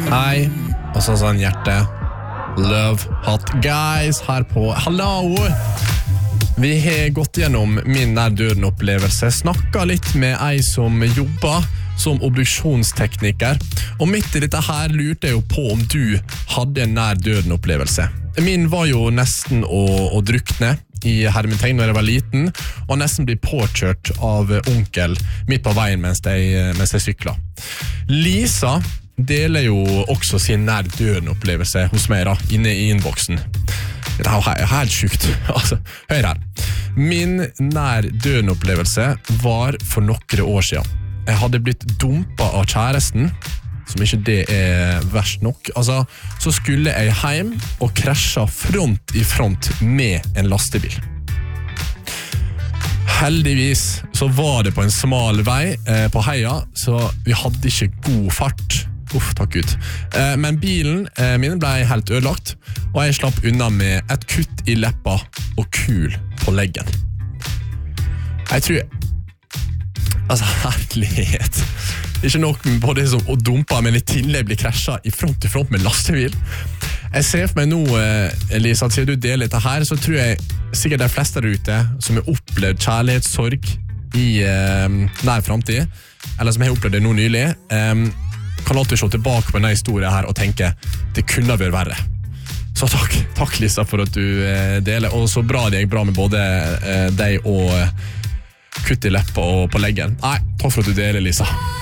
Hei, og så sånn hjerte. Love hot guys her på Hallo! Vi har gått gjennom min nær-døden-opplevelse, snakket litt med ei som jobber som obduksjonstekniker, og midt i dette her lurte jeg jo på om du hadde en nær-døden-opplevelse. Min var jo nesten å drukne i hermetegn når jeg var liten, og nesten bli påkjørt av onkel midt på veien mens jeg syklet. Lisa deler jo også sin nær-døden-opplevelse hos meg da, inne i innboksen. Det er helt sykt. Altså, hør her. Min nær-døden-opplevelse var for noen år siden. Jeg hadde blitt dumpet av kjæresten, som ikke det er verst nok. Altså, så skulle jeg hjem og krasja front i front med en lastebil. Heldigvis så var det på en smal vei på heia, så vi hadde ikke god fart. Takk Gud. Men bilen min ble helt ødelagt, og jeg slapp unna med et kutt i leppa og kul på leggen. Jeg tror... Altså, herlighet. Ikke nok med både som å dumpe, men i tillegg bli krasjet i front til front med lastebil. Jeg ser for meg nå, Lisa, at siden du deler dette her, så tror jeg sikkert de fleste der ute som har opplevd kjærlighetssorg i nær fremtid, eller som har opplevd det nå nylig, kan alltid se tilbake på denne historien her og tenke, det kunne vært verre. Så takk Lisa for at du deler, og så bra det gikk bra med både deg og kutt i leppa og på leggen. Nei, takk for at du deler, Lisa.